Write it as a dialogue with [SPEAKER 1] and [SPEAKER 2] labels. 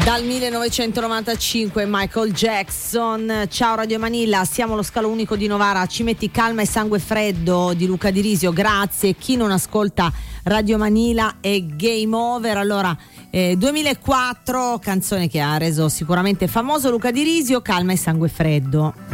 [SPEAKER 1] Dal 1995 Michael Jackson. Ciao Radio Manilla, siamo allo Scalo Unico di Novara. Ci metti calma e sangue freddo di Luca Di Risio, grazie. Chi non ascolta Radio Manilla è game over. Allora 2004, canzone che ha reso sicuramente famoso Luca Di Risio, calma e sangue freddo.